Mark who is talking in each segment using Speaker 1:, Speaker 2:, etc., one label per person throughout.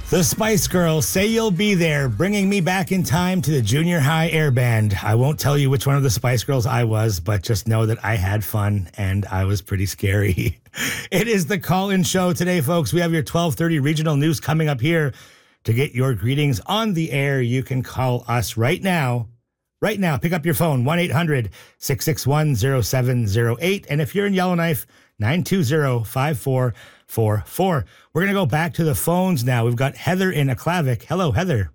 Speaker 1: The Spice Girls, Say You'll Be There, bringing me back in time to the junior high air band. I won't tell you which one of the Spice Girls I was, but just know that I had fun and I was pretty scary. It is the call-in show today, folks. We have your 12:30 regional news coming up here. To get your greetings on the air, you can call us right now. Right now, pick up your phone, 1-800-661-0708. And if you're in Yellowknife, 920-5444. We're going to go back to the phones now. We've got Heather in Aklavik. Hello, Heather.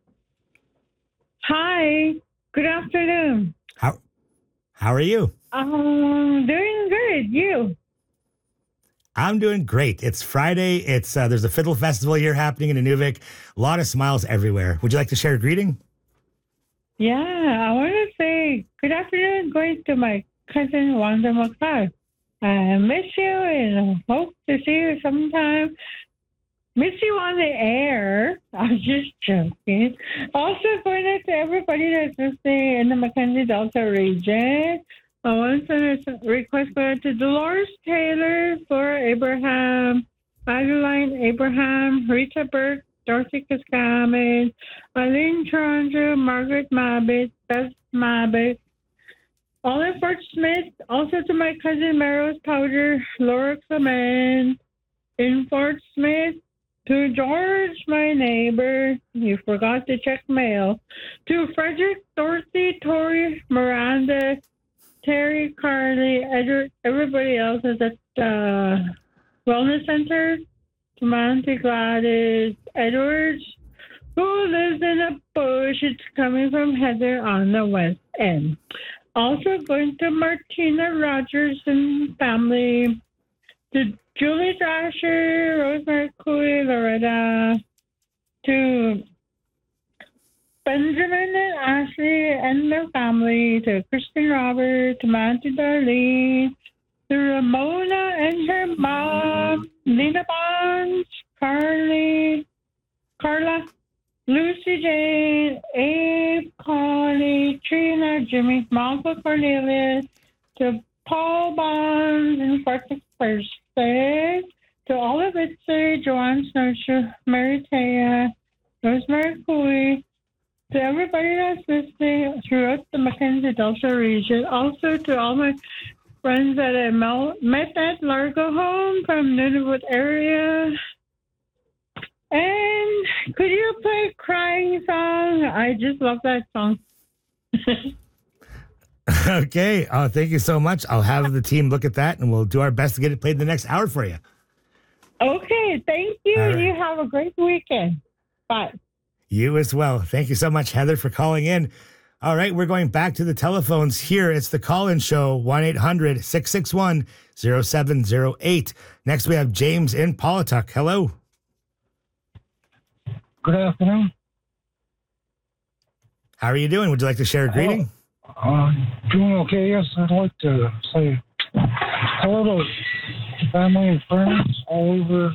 Speaker 2: Hi. Good afternoon.
Speaker 1: How are you?
Speaker 2: Doing good. You?
Speaker 1: I'm doing great. It's Friday. It's there's a fiddle festival here happening in Inuvik. A lot of smiles everywhere. Would you like to share a greeting?
Speaker 2: Yeah, I want to say good afternoon going to my cousin Wanda McLeod. I miss you and hope to see you sometime. Miss you on the air. I'm just joking. Also, going out to everybody that's listening in the Mackenzie Delta region. I want to request going to Dolores Taylor, Flora Abraham, Adeline Abraham, Rita Burke, Dorothy Kaskaman, Eileen Toronto, Margaret Mabbitt, Beth Mabbitt, Olive Fort Smith, also to my cousin Merrill's Powder, Laura Clement, in Fort Smith, to George, my neighbor, you forgot to check mail, to Frederick, Dorothy, Tori, Miranda, Terry, Carly, Edward, everybody else is at the Wellness Center, to my Auntie Gladys, Edwards, who lives in a bush. It's coming from Heather on the west end. Also going to Martina Rogers and family, to Julie Thrasher, Rosemary Cooley, Loretta, to Benjamin and Ashley and their family, to Kristen Robert, to Auntie Darlene, to Ramona and her mom, Lena Bonds, Carla, Lucy Jane, Abe, Connie, Trina, Jimmy, Malcolm Cornelius, to Paul Bonds and Fort Thursday, to Olive Itzer, Joanne Snowshoe, Mary Taya, Rosemary Cooley, to everybody that's listening throughout the Mackenzie Delta region. Also to all my friends that I met at Largo Home from Nunavut area. And could you play Crying Song? I just love that song.
Speaker 1: Okay. Thank you so much. I'll have the team look at that, and we'll do our best to get it played the next hour for you.
Speaker 2: Okay. Thank you.
Speaker 1: All right.
Speaker 2: You have a great weekend. Bye.
Speaker 1: You as well. Thank you so much, Heather, for calling in. All right, we're going back to the telephones here. It's the call-in show, 1-800-661-0708. Next, we have James in Paulatuck. Hello.
Speaker 3: Good afternoon.
Speaker 1: How are you doing? Would you like to share a greeting?
Speaker 3: Doing okay. Yes, I'd like to say hello to family and friends all over.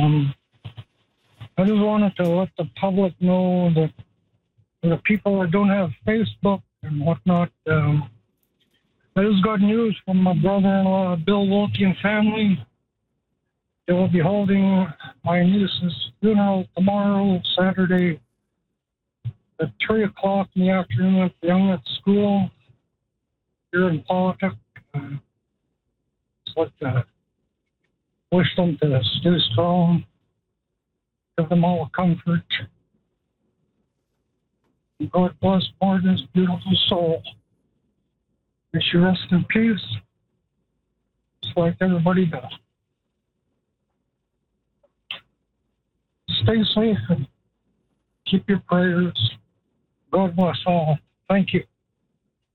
Speaker 3: I just wanted to let the public know that for the people that don't have Facebook and whatnot, I just got news from my brother-in-law, Bill Wilkie and family. They will be holding my niece's funeral tomorrow, Saturday, at 3 o'clock in the afternoon at the Young at School here in Paulatuck. Just like to wish them to stay strong, give them all comfort. And God bless Martin's beautiful soul. May she rest in peace, just like everybody does. Stay safe and keep your prayers. God bless all. Thank you.